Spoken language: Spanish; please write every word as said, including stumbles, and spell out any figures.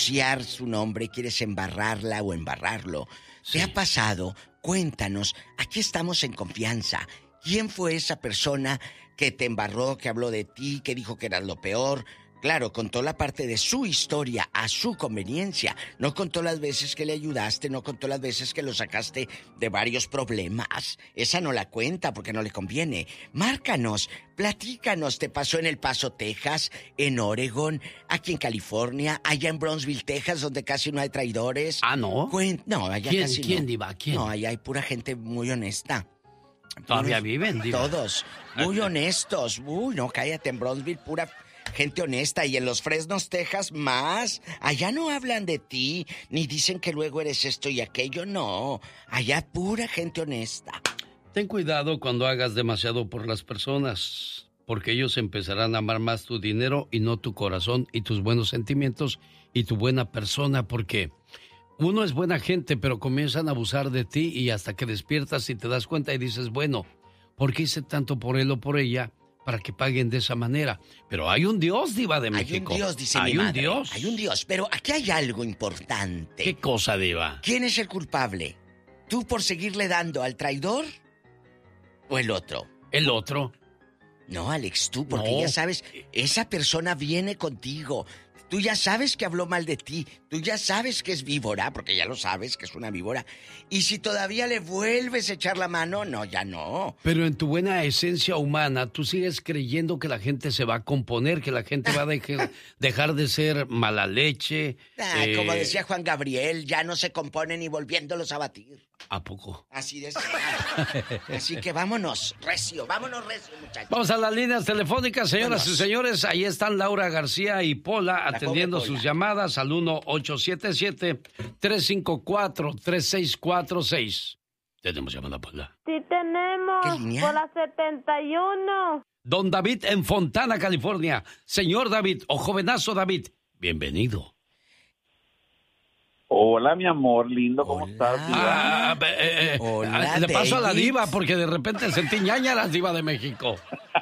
ensuciar su nombre, quieres embarrarla o embarrarlo. Sí. ¿Te ha pasado? Cuéntanos, aquí estamos en confianza. ¿Quién fue esa persona que te embarró, que habló de ti, que dijo que eras lo peor? Claro, contó la parte de su historia a su conveniencia. No contó las veces que le ayudaste, no contó las veces que lo sacaste de varios problemas. Esa no la cuenta porque no le conviene. Márcanos, platícanos. ¿Te pasó en El Paso, Texas, en Oregon, aquí en California, allá en Brownsville, Texas, donde casi no hay traidores? Ah, ¿no? Cuen... No, allá ¿Quién, casi ¿quién, no. diva? ¿Quién? No, allá hay pura gente muy honesta. ¿Todavía Puros... viven, diva? Todos, muy honestos. Uy, no, cállate, en Brownsville, pura... gente honesta, y en los Fresnos, Texas, más. Allá no hablan de ti, ni dicen que luego eres esto y aquello, no. Allá pura gente honesta. Ten cuidado cuando hagas demasiado por las personas, porque ellos empezarán a amar más tu dinero y no tu corazón y tus buenos sentimientos y tu buena persona, porque uno es buena gente, pero comienzan a abusar de ti y hasta que despiertas y te das cuenta y dices, bueno, ¿por qué hice tanto por él o por ella? Para que paguen de esa manera. Pero hay un Dios, diva de México. Hay un Dios, dice hay mi un madre. Dios. Hay un Dios, pero aquí hay algo importante. ¿Qué cosa, diva? ¿Quién es el culpable? ¿Tú por seguirle dando al traidor o el otro? El otro. No, Alex, tú, porque no. ya sabes, esa persona viene contigo. Tú ya sabes que habló mal de ti. Tú ya sabes que es víbora, porque ya lo sabes que es una víbora. Y si todavía le vuelves a echar la mano, no, ya no. Pero en tu buena esencia humana, tú sigues creyendo que la gente se va a componer, que la gente va a dejar, dejar de ser mala leche. Ah, eh... Como decía Juan Gabriel, ya no se componen ni volviéndolos a batir. ¿A poco? Así decía. Así que vámonos, recio, vámonos recio, muchachos. Vamos a las líneas telefónicas, señoras vámonos. y señores. Ahí están Laura García y Pola atendiendo sus llamadas al uno ocho siete siete, tres cinco cuatro, tres seis cuatro seis. ¿Tenemos llamada, Pola? Sí tenemos. ¿Qué línea? Por la setenta y uno. Don David en Fontana, California. Señor David, o jovenazo David, bienvenido. Hola, mi amor lindo, ¿cómo Hola. estás, diva? Ah, eh, eh, Hola, le paso a la David. diva porque de repente sentí ñaña la diva de México.